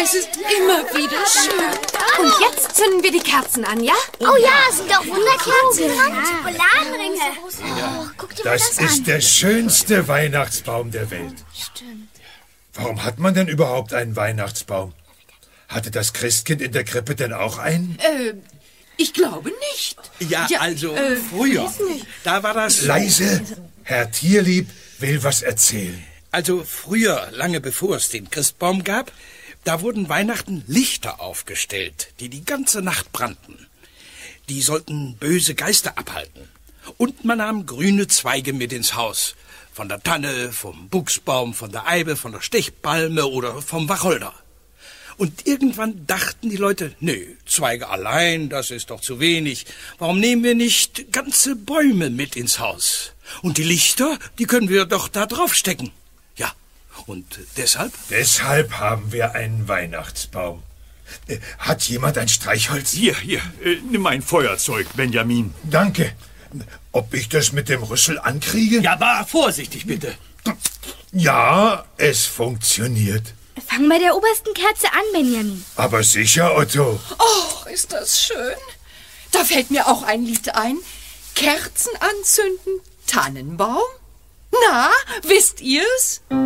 Es ist immer wieder schön. Und jetzt zünden wir die Kerzen an, ja? Oh ja, sind doch Wunderkerzen. Schokoladenringe. Guck dir mal Das ist der schönste Weihnachtsbaum der Welt. Stimmt. Warum hat man denn überhaupt einen Weihnachtsbaum? Hatte das Christkind in der Krippe denn auch einen? Ich glaube nicht. Ja, also früher. Da war das... Leise, Herr Tierlieb will was erzählen. Also früher, lange bevor es den Christbaum gab, da wurden Weihnachten Lichter aufgestellt, die die ganze Nacht brannten. Die sollten böse Geister abhalten. Und man nahm grüne Zweige mit ins Haus. Von der Tanne, vom Buchsbaum, von der Eibe, von der Stechpalme oder vom Wacholder. Und irgendwann dachten die Leute, nee, Zweige allein, das ist doch zu wenig. Warum nehmen wir nicht ganze Bäume mit ins Haus? Und die Lichter, die können wir doch da draufstecken. Ja, und deshalb? Deshalb haben wir einen Weihnachtsbaum. Hat jemand ein Streichholz? Hier, nimm ein Feuerzeug, Benjamin. Danke. Ob ich das mit dem Rüssel ankriege? Ja, aber vorsichtig bitte. Ja, es funktioniert. Fang bei der obersten Kerze an, Benjamin. Aber sicher, Otto. Oh, ist das schön. Da fällt mir auch ein Lied ein. Kerzen anzünden, Tannenbaum. Na, wisst ihr's?